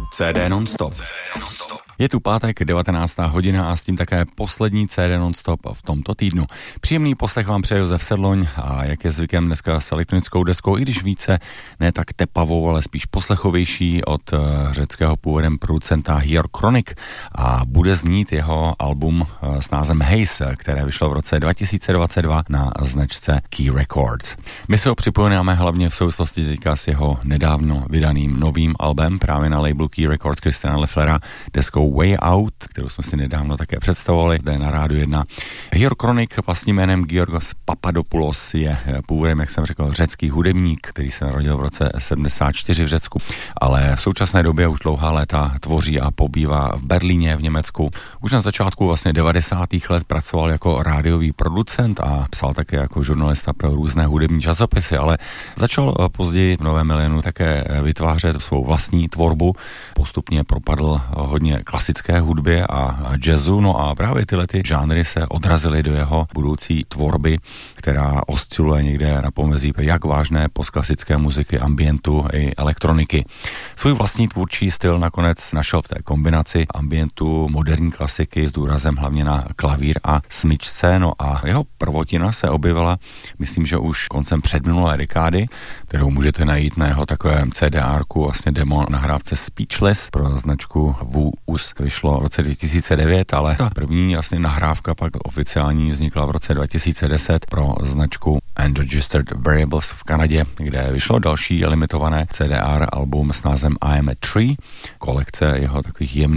CD non-stop. Je tu pátek, 19. hodina a s tím také poslední CD non-stop v tomto týdnu. Příjemný poslech vám přeje Josef Sedloň a jak je zvykem dneska s elektronickou deskou, i když více ne tak tepavou, ale spíš poslechovější od řeckého původem producenta Hierochronic a bude znít jeho album s názvem Haze, které vyšlo v roce 2022 na značce Key Records. My se ho připomínáme hlavně v souvislosti teďka s jeho nedávno vydaným novým albem právě na labelu Key Records Christiana Lefflera deskou Way Out, kterou jsme si nedávno také představovali zde na Rádiu 1. Hierochronic vlastním jménem Georgos Papadopoulos je původem, jak jsem řekl, řecký hudebník, který se narodil v roce 74 v Řecku, ale v současné době už dlouhá léta tvoří a pobývá v Berlíně v Německu. Už na začátku vlastně 90. let pracoval jako rádiový producent a psal také jako žurnalista pro různé hudební časopisy, ale začal později v Novém milénu také vytvářet svou vlastní tvorbu. Postupně propadl hodně klasické hudbě a jazzu, no a právě tyhle ty žánry se odrazily do jeho budoucí tvorby, která osciluje někde na pomezí jak vážné postklasické muziky, ambientu i elektroniky. Svůj vlastní tvůrčí styl nakonec našel v té kombinaci ambientu, moderní klasiky s důrazem hlavně na klavír a smyčce, no a jeho prvotina se objevila, myslím, že už koncem předminulé dekády, kterou můžete najít na jeho takovém CDR-ku, vlastně demo nahrávce Speechless pro značku VUS vyšlo v roce 2009, ale ta první vlastně nahrávka pak oficiální vznikla v roce 2010 pro značku Unregistered Variables v Kanadě, kde vyšlo další limitované CDR album s názvem I Am a Tree, kolekce jeho takových jemných